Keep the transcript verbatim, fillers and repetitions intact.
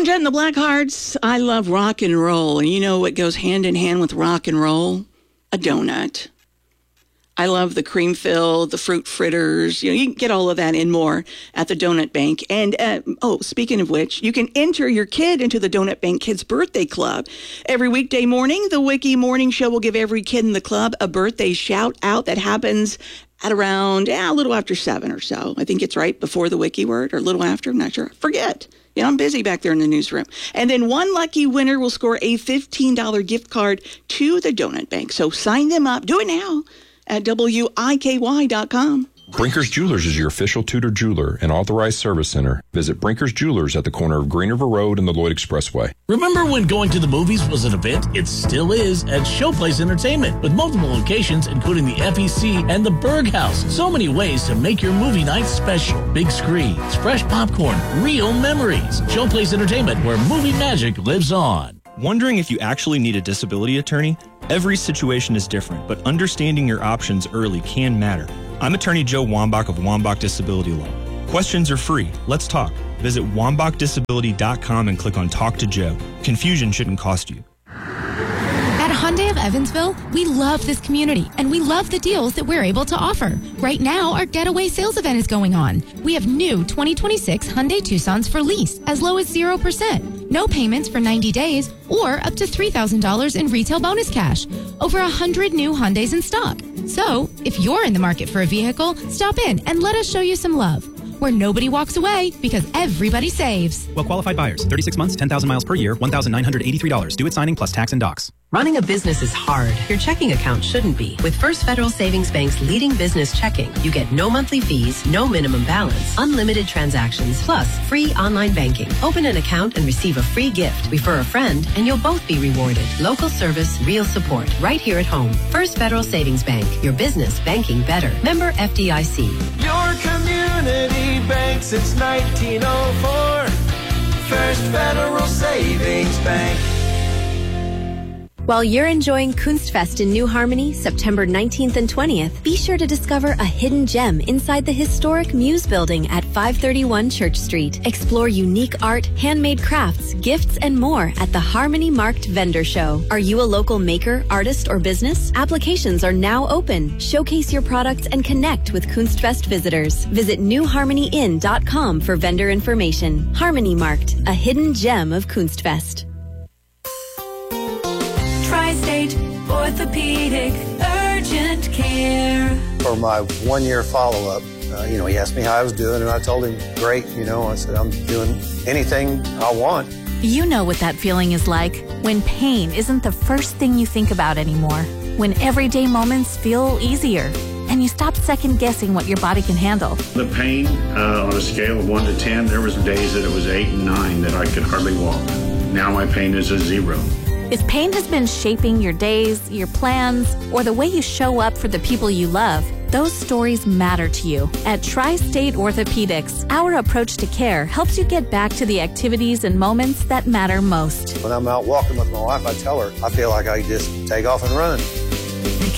Jet and the Blackhearts. I love rock and roll. And you know what goes hand in hand with rock and roll? A donut. I love the cream fill, the fruit fritters. You know, you can get all of that and more at the Donut Bank. And, uh, oh, speaking of which, you can enter your kid into the Donut Bank Kids Birthday Club. Every weekday morning, the Wiki Morning Show will give every kid in the club a birthday shout out that happens at around, yeah, a little after seven or so. I think it's right before the Wiki word or a little after. I'm not sure. Forget. You know, I'm busy back there in the newsroom. And then one lucky winner will score a fifteen dollars gift card to the Donut Bank. So sign them up. Do it now at W I K Y dot com. Brinker's Jewelers is your official Tudor jeweler and authorized service center. Visit Brinker's Jewelers at the corner of Green River Road and the Lloyd Expressway. Remember when going to the movies was an event? It still is at Showplace Entertainment, with multiple locations including the F E C and the Berg House. So many ways to make your movie night special. Big screens, fresh popcorn, real memories. Showplace Entertainment, where movie magic lives on. Wondering if you actually need a disability attorney? Every situation is different, but understanding your options early can matter. I'm attorney Joe Wambach of Wambach Disability Law. Questions are free. Let's talk. Visit wambach disability dot com and click on Talk to Joe. Confusion shouldn't cost you. At Hyundai of Evansville, we love this community and we love the deals that we're able to offer. Right now, our Getaway sales event is going on. We have new twenty twenty-six Hyundai Tucsons for lease as low as zero percent. No payments for ninety days or up to three thousand dollars in retail bonus cash. Over one hundred new Hyundais in stock. So, if you're in the market for a vehicle, stop in and let us show you some love. Where nobody walks away because everybody saves. Well qualified buyers, thirty-six months, ten thousand miles per year, one thousand nine hundred eighty-three dollars. Due at signing plus tax and docs. Running a business is hard. Your checking account shouldn't be. With First Federal Savings Bank's leading business checking, you get no monthly fees, no minimum balance, unlimited transactions, plus free online banking. Open an account and receive a free gift. Refer a friend and you'll both be rewarded. Local service, real support, right here at home. First Federal Savings Bank. Your business banking better. Member F D I C. Your community bank since nineteen oh four. First Federal Savings Bank. While you're enjoying Kunstfest in New Harmony, September nineteenth and twentieth, be sure to discover a hidden gem inside the historic Muse Building at five thirty-one Church Street. Explore unique art, handmade crafts, gifts, and more at the Harmony Marked Vendor Show. Are you a local maker, artist, or business? Applications are now open. Showcase your products and connect with Kunstfest visitors. Visit new harmony inn dot com for vendor information. Harmony Marked, a hidden gem of Kunstfest. Tri-State Orthopedic Urgent Care. For my one-year follow-up, uh, you know, he asked me how I was doing, and I told him, great, you know. I said, I'm doing anything I want. You know what that feeling is like, when pain isn't the first thing you think about anymore, when everyday moments feel easier, and you stop second-guessing what your body can handle. The pain, uh, on a scale of one to ten, there was days that it was eight and nine that I could hardly walk. Now my pain is a zero. If pain has been shaping your days, your plans, or the way you show up for the people you love, those stories matter to you. At Tri-State Orthopedics, our approach to care helps you get back to the activities and moments that matter most. When I'm out walking with my wife, I tell her I feel like I just take off and run.